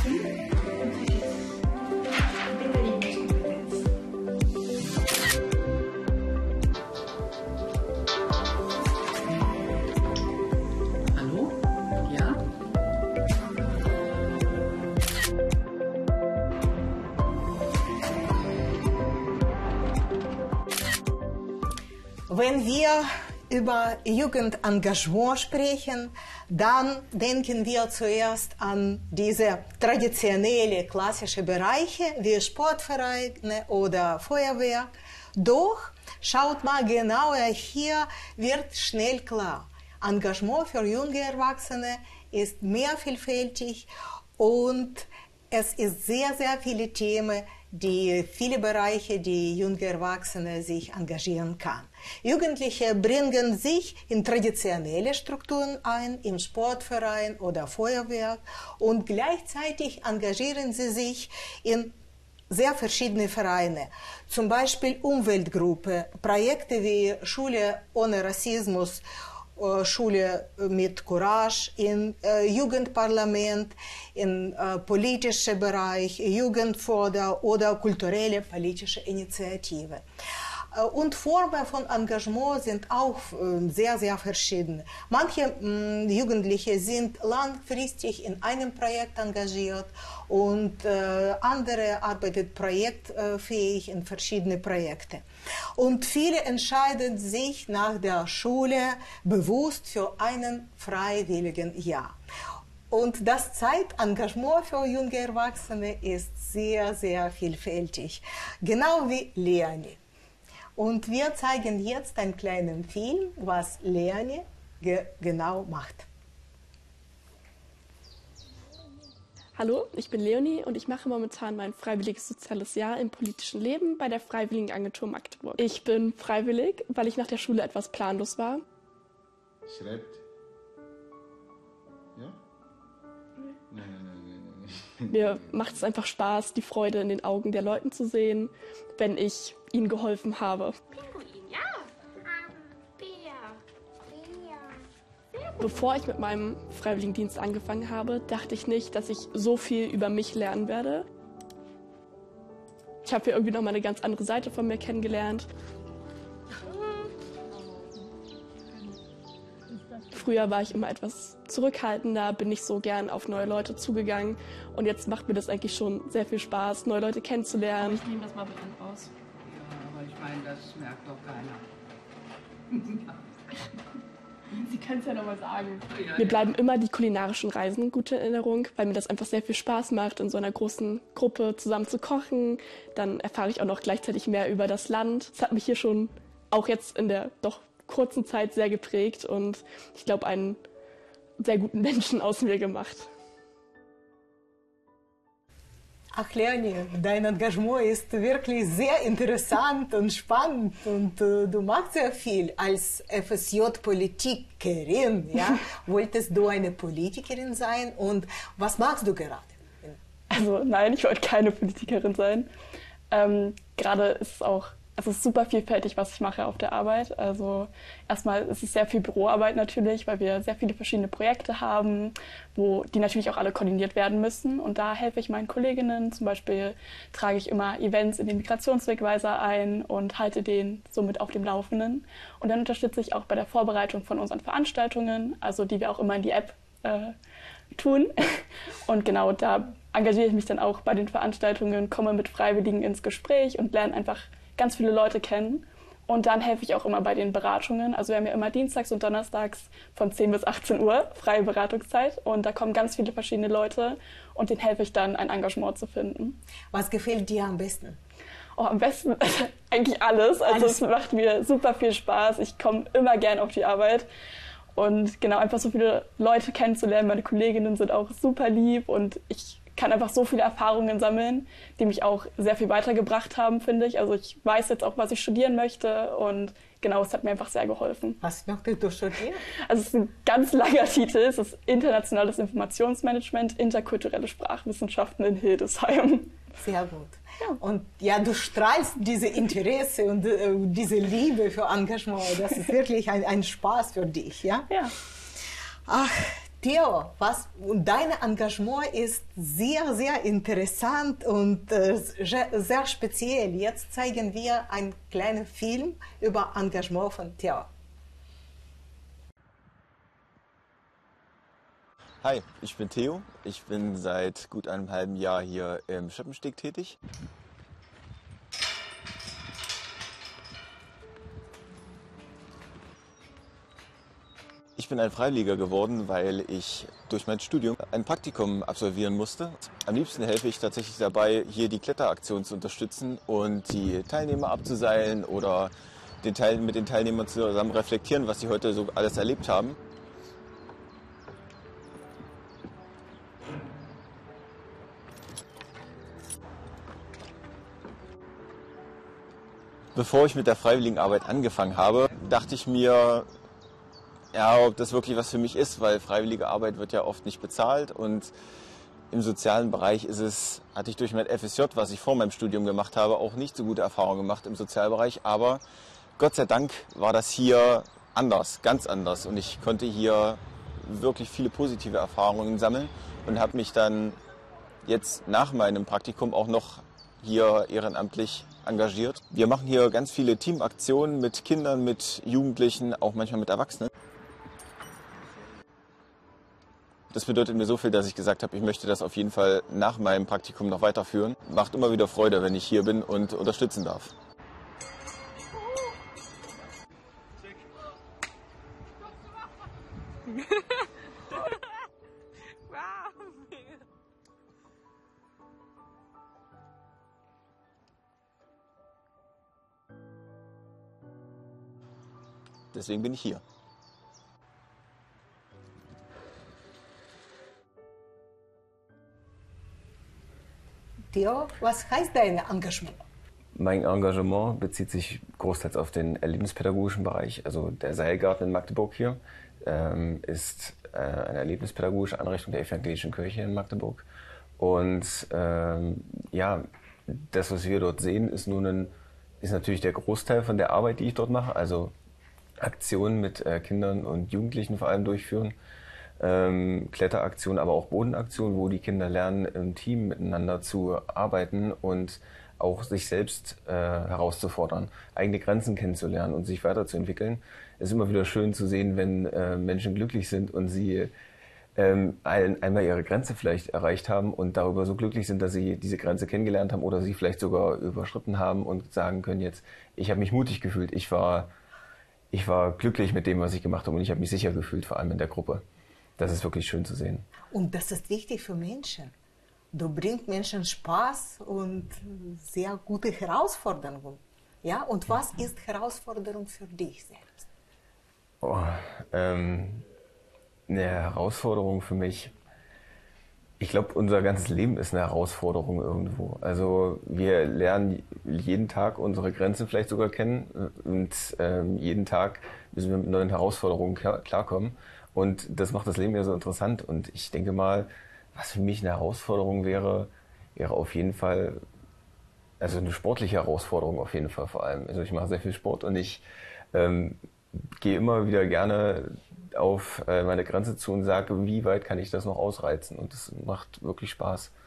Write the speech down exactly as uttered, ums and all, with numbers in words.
Wenn wir über Jugendengagement sprechen, dann denken wir zuerst an diese traditionellen klassischen Bereiche wie Sportvereine oder Feuerwehr. Doch schaut mal genauer, hier wird schnell klar, Engagement für junge Erwachsene ist mehr vielfältig und es ist sehr, sehr viele Themen, die viele Bereiche, die junge Erwachsene sich engagieren kann. Jugendliche bringen sich in traditionelle Strukturen ein, im Sportverein oder Feuerwehr, und gleichzeitig engagieren sie sich in sehr verschiedene Vereine, zum Beispiel Umweltgruppe, Projekte wie Schule ohne Rassismus, Schule mit Courage, im äh, Jugendparlament, im äh, politischen Bereich, Jugendförder oder kulturelle politische Initiative. Äh, und Formen von Engagement sind auch äh, sehr, sehr verschieden. Manche mh, Jugendliche sind langfristig in einem Projekt engagiert und äh, andere arbeiten projektfähig in verschiedene Projekte. Und viele entscheiden sich nach der Schule bewusst für einen freiwilligen Jahr. Und das Zeitengagement für junge Erwachsene ist sehr, sehr vielfältig, genau wie Leonie. Und wir zeigen jetzt einen kleinen Film, was Leonie ge genau macht. Hallo, ich bin Leonie und ich mache momentan mein freiwilliges soziales Jahr im politischen Leben bei der Freiwilligenagentur Magdeburg. Ich bin freiwillig, weil ich nach der Schule etwas planlos war. Schreibt. Ja? Nein, nein, nein, nein, nein. Mir macht es einfach Spaß, die Freude in den Augen der Leute zu sehen, wenn ich ihnen geholfen habe. Pinguin, ja. Bär. Bär. Bevor ich mit meinem Freiwilligendienst angefangen habe, dachte ich nicht, dass ich so viel über mich lernen werde. Ich habe hier irgendwie noch mal eine ganz andere Seite von mir kennengelernt. Früher war ich immer etwas zurückhaltender, bin nicht so gern auf neue Leute zugegangen. Und jetzt macht mir das eigentlich schon sehr viel Spaß, neue Leute kennenzulernen. Aber ich nehme das mal bekannt raus. Ja, aber ich meine, das merkt doch keiner. Sie können es ja noch mal sagen. Mir bleiben immer die kulinarischen Reisen gut in Erinnerung, weil mir das einfach sehr viel Spaß macht, in so einer großen Gruppe zusammen zu kochen. Dann erfahre ich auch noch gleichzeitig mehr über das Land. Das hat mich hier schon auch jetzt in der doch kurzen Zeit sehr geprägt und ich glaube, einen sehr guten Menschen aus mir gemacht. Ach Leonie, dein Engagement ist wirklich sehr interessant und spannend und äh, du machst sehr viel als F S J-Politikerin. Ja? Wolltest du eine Politikerin sein und was machst du gerade? Also nein, ich wollte keine Politikerin sein. Ähm, gerade ist es auch Es ist super vielfältig, was ich mache auf der Arbeit. Also erstmal ist es sehr viel Büroarbeit natürlich, weil wir sehr viele verschiedene Projekte haben, wo die natürlich auch alle koordiniert werden müssen. Und da helfe ich meinen Kolleginnen. Zum Beispiel trage ich immer Events in den Migrationswegweiser ein und halte den somit auf dem Laufenden. Und dann unterstütze ich auch bei der Vorbereitung von unseren Veranstaltungen, also die wir auch immer in die App äh, tun. Und genau da engagiere ich mich dann auch bei den Veranstaltungen, komme mit Freiwilligen ins Gespräch und lerne einfach ganz viele Leute kennen. Und dann helfe ich auch immer bei den Beratungen. Also wir haben ja immer dienstags und donnerstags von zehn bis achtzehn Uhr freie Beratungszeit. Und da kommen ganz viele verschiedene Leute und denen helfe ich dann, ein Engagement zu finden. Was gefällt dir am besten? Oh, am besten eigentlich alles. Also alles. Es macht mir super viel Spaß. Ich komme immer gern auf die Arbeit. Und genau, einfach so viele Leute kennenzulernen. Meine Kolleginnen sind auch super lieb und ich kann einfach so viele Erfahrungen sammeln, die mich auch sehr viel weitergebracht haben, finde ich. Also ich weiß jetzt auch, was ich studieren möchte und genau, es hat mir einfach sehr geholfen. Was möchtest du studieren? Also es ist ein ganz langer Titel, es ist Internationales Informationsmanagement, interkulturelle Sprachwissenschaften in Hildesheim. Sehr gut. Ja. Und ja, du strahlst diese Interesse und äh, diese Liebe für Engagement. Das ist wirklich ein, ein Spaß für dich, ja? Ja. Ach, Theo, was, dein Engagement ist sehr, sehr interessant und äh, sehr speziell. Jetzt zeigen wir einen kleinen Film über Engagement von Theo. Hi, ich bin Theo. Ich bin seit gut einem halben Jahr hier im Schöppensteg tätig. Ich bin ein Freiwilliger geworden, weil ich durch mein Studium ein Praktikum absolvieren musste. Am liebsten helfe ich tatsächlich dabei, hier die Kletteraktion zu unterstützen und die Teilnehmer abzuseilen oder den Teil, mit den Teilnehmern zusammen reflektieren, was sie heute so alles erlebt haben. Bevor ich mit der Freiwilligenarbeit angefangen habe, dachte ich mir, ja, ob das wirklich was für mich ist, weil freiwillige Arbeit wird ja oft nicht bezahlt und im sozialen Bereich ist es, hatte ich durch mein F S J, was ich vor meinem Studium gemacht habe, auch nicht so gute Erfahrungen gemacht im Sozialbereich, aber Gott sei Dank war das hier anders, ganz anders und ich konnte hier wirklich viele positive Erfahrungen sammeln und habe mich dann jetzt nach meinem Praktikum auch noch hier ehrenamtlich engagiert. Wir machen hier ganz viele Teamaktionen mit Kindern, mit Jugendlichen, auch manchmal mit Erwachsenen. Das bedeutet mir so viel, dass ich gesagt habe, ich möchte das auf jeden Fall nach meinem Praktikum noch weiterführen. Macht immer wieder Freude, wenn ich hier bin und unterstützen darf. Deswegen bin ich hier. Theo, was heißt dein Engagement? Mein Engagement bezieht sich großteils auf den erlebnispädagogischen Bereich. Also der Seilgarten in Magdeburg hier ähm, ist äh, eine erlebnispädagogische Einrichtung der evangelischen Kirche in Magdeburg. Und ähm, ja, das, was wir dort sehen, ist nun ein, ist natürlich der Großteil von der Arbeit, die ich dort mache. Also Aktionen mit äh, Kindern und Jugendlichen vor allem durchführen. Ähm, Kletteraktionen, aber auch Bodenaktionen, wo die Kinder lernen, im Team miteinander zu arbeiten und auch sich selbst äh, herauszufordern, eigene Grenzen kennenzulernen und sich weiterzuentwickeln. Es ist immer wieder schön zu sehen, wenn äh, Menschen glücklich sind und sie ähm, ein, einmal ihre Grenze vielleicht erreicht haben und darüber so glücklich sind, dass sie diese Grenze kennengelernt haben oder sie vielleicht sogar überschritten haben und sagen können jetzt, ich habe mich mutig gefühlt, ich war, ich war glücklich mit dem, was ich gemacht habe und ich habe mich sicher gefühlt, vor allem in der Gruppe. Das ist wirklich schön zu sehen. Und das ist wichtig für Menschen. Du bringst Menschen Spaß und sehr gute Herausforderungen. Ja? Und was ist Herausforderung für dich selbst? Oh, ähm, eine Herausforderung für mich. Ich glaube, unser ganzes Leben ist eine Herausforderung irgendwo. Also wir lernen jeden Tag unsere Grenzen vielleicht sogar kennen und ähm, jeden Tag müssen wir mit neuen Herausforderungen klarkommen. Und das macht das Leben ja so interessant. Und ich denke mal, was für mich eine Herausforderung wäre, wäre auf jeden Fall, also eine sportliche Herausforderung auf jeden Fall vor allem. Also ich mache sehr viel Sport und ich ähm, gehe immer wieder gerne auf äh, meine Grenze zu und sage, wie weit kann ich das noch ausreizen? Und das macht wirklich Spaß.